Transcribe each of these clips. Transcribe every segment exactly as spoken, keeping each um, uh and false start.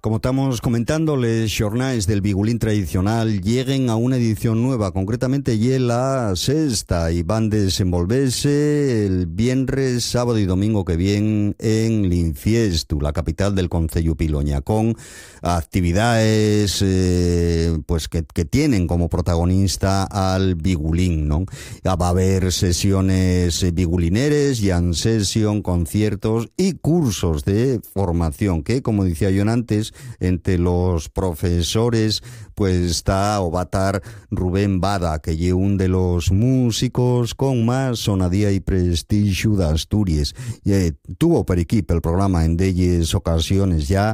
Como estamos comentando, les xornais del Bigulín tradicional lleguen a una edición nueva, concretamente y la sexta, y van a desenvolverse el viernes, sábado y domingo que viene en Linfiestu, la capital del concello Piloña, con actividades eh, pues que, que tienen como protagonista al Bigulín, ¿no? Va a haber sesiones bigulineres, jam session, conciertos y cursos de formación que, como decía yo antes, entre los profesores pues está o va a estar Rubén Bada, que es un de los músicos con más sonadía y prestigio de Asturias. Y, eh, tuvo per equipo el programa en diez ocasiones ya,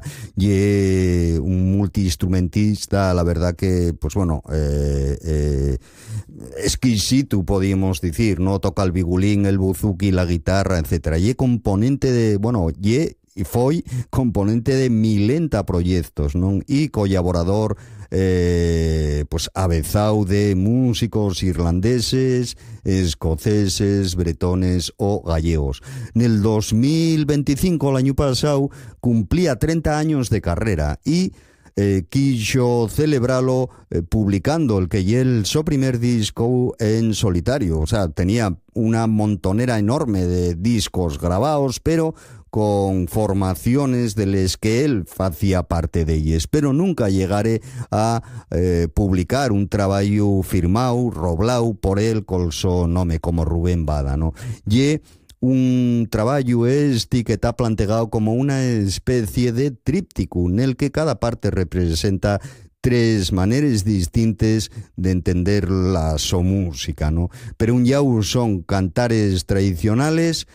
y un multiinstrumentista, la verdad que, pues bueno, eh, eh, exquisito, podríamos decir, ¿no? Toca el bigulín, el buzuki, la guitarra, etcétera. Y componente de, bueno, y y foi componente de milenta proyectos, ¿no? Y colaborador eh, pues avezao de músicos irlandeses, escoceses, bretones o gallegos. En el dos mil veinticinco, el año pasado, cumplía treinta años de carrera y Eh, quiso celebrarlo eh, publicando el que y el su primer disco en solitario. O sea, tenía una montonera enorme de discos grabados, pero con formaciones de las que él hacía parte de ellas, pero nunca llegaré a eh, publicar un trabajo firmado, roblado por él con su nombre como Rubén Bada, ¿no? Y un trabajo este que está planteado como una especie de tríptico en el que cada parte representa tres maneras distintas de entender la so música, ¿no? Pero un yau son cantares tradicionales,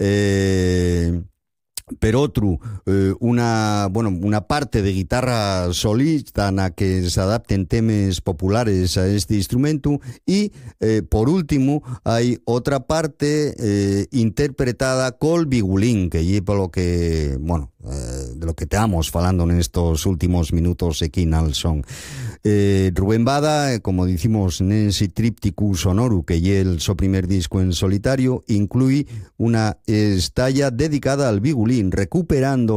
eh, pero otro, eh, una, bueno, una parte de guitarra solista en la que se adapten temas populares a este instrumento y, eh, por último, hay otra parte eh, interpretada col bigulín, que es por lo que, bueno, eh, de lo que estamos hablando en estos últimos minutos aquí en Alson. Eh, Rubén Bada, como decimos, en ese tríptico sonoro que es el su primer disco en solitario, incluye una estalla dedicada al bigulín, recuperando